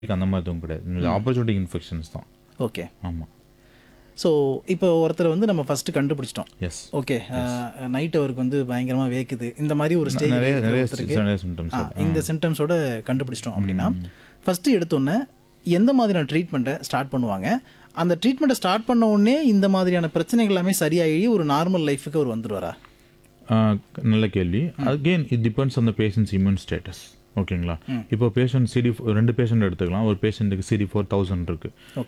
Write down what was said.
அந்த மாதிரி எதுவும் கிடையாது. ஆப்பர்ச்சுனிட்டி இன்ஃபெக்ஷன்ஸ் தான். ஓகே. ஆமாம். ஸோ இப்போ ஒருத்தர் வந்து நம்ம ஃபஸ்ட்டு கண்டுபிடிச்சிட்டோம். எஸ். ஓகே, நைட் அவருக்கு வந்து பயங்கரமாக வேக்குது, இந்த மாதிரி ஒரு ஸ்டேஜ் நிறைய ஒருத்தருக்கு சிம்டம்ஸ். இந்த சிம்டம்ஸோட கண்டுபிடிச்சிட்டோம் அப்படின்னா ஃபஸ்ட்டு எடுத்தோன்னே எந்த மாதிரியான ட்ரீட்மெண்ட்டை ஸ்டார்ட் பண்ணுவாங்க? அந்த ட்ரீட்மெண்ட்டை ஸ்டார்ட் பண்ண உடனே இந்த மாதிரியான பிரச்சனைகள் எல்லாமே சரியாகி ஒரு நார்மல் லைஃபுக்கு அவர் வந்துடுவாரா? நல்ல கேள்வி. Again it depends on the patients immune status. ஓகேங்களா? இப்போ பேஷண்ட் 2 பேஷண்ட் எடுத்துக்கலாம். ஒரு பேஷண்ட்டுக்கு CD4 1000 இருக்குது.